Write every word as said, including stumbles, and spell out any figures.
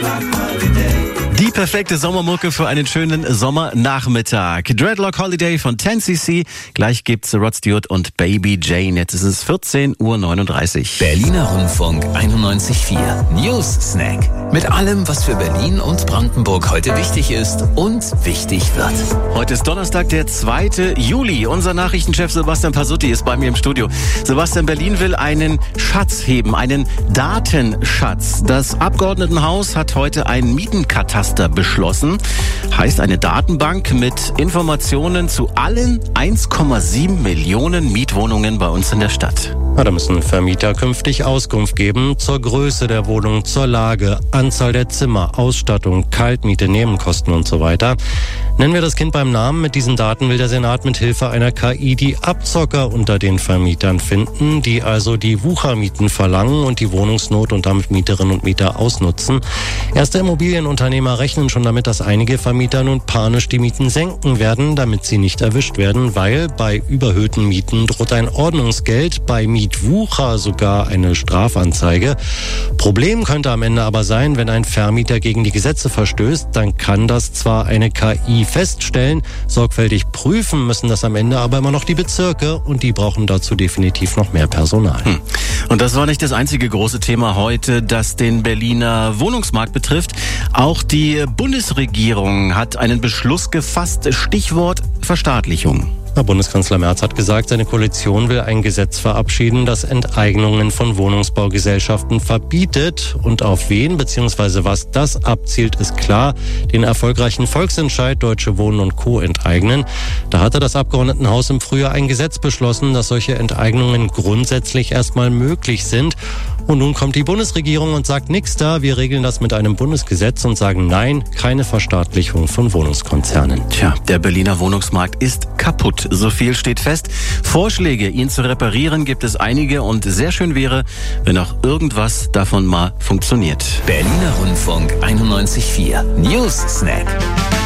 Die perfekte Sommermucke für einen schönen Sommernachmittag. Dreadlock Holiday von ten C C. Gleich gibt's Rod Stewart und Baby Jane. Jetzt ist es vierzehn Uhr neununddreißig. Berliner Rundfunk einundneunzig Komma vier. News Snack. Mit allem, was für Berlin und Brandenburg heute wichtig ist und wichtig wird. Heute ist Donnerstag, der zweite Juli. Unser Nachrichtenchef Sebastian Pasutti ist bei mir im Studio. Sebastian, Berlin will einen Schatz heben, einen Datenschatz. Das Abgeordnetenhaus hat heute einen Mietenkataster beschlossen. Heißt eine Datenbank mit Informationen zu allen eins Komma sieben Millionen Mietwohnungen bei uns in der Stadt. Ja, da müssen Vermieter künftig Auskunft geben zur Größe der Wohnung, zur Lage, Anzahl der Zimmer, Ausstattung, Kaltmiete, Nebenkosten und so weiter. Nennen wir das Kind beim Namen. Mit diesen Daten will der Senat mit Hilfe einer K I die Abzocker unter den Vermietern finden, die also die Wuchermieten verlangen und die Wohnungsnot und damit Mieterinnen und Mieter ausnutzen. Erste Immobilienunternehmer rechnen schon damit, dass einige Vermieter nun panisch die Mieten senken werden, damit sie nicht erwischt werden, weil bei überhöhten Mieten droht ein Ordnungsgeld, bei Mietwucher sogar eine Strafanzeige. Problem könnte am Ende aber sein, wenn ein Vermieter gegen die Gesetze verstößt, dann kann das zwar eine K I feststellen, sorgfältig prüfen müssen das am Ende aber immer noch die Bezirke und die brauchen dazu definitiv noch mehr Personal. Hm. Und das war nicht das einzige große Thema heute, das den Berliner Wohnungsmarkt betrifft. Auch die Bundesregierung hat einen Beschluss gefasst, Stichwort Verstaatlichung. Bundeskanzler Merz hat gesagt, seine Koalition will ein Gesetz verabschieden, das Enteignungen von Wohnungsbaugesellschaften verbietet. Und auf wen bzw. was das abzielt, ist klar. Den erfolgreichen Volksentscheid Deutsche Wohnen und Co. enteignen. Da hatte das Abgeordnetenhaus im Frühjahr ein Gesetz beschlossen, dass solche Enteignungen grundsätzlich erstmal möglich sind. Und nun kommt die Bundesregierung und sagt nichts da. Wir regeln das mit einem Bundesgesetz und sagen nein, keine Verstaatlichung von Wohnungskonzernen. Tja, der Berliner Wohnungsmarkt ist kaputt. So viel steht fest. Vorschläge, ihn zu reparieren, gibt es einige und sehr schön wäre, wenn auch irgendwas davon mal funktioniert. Berliner Rundfunk einundneunzig Komma vier. News Snack.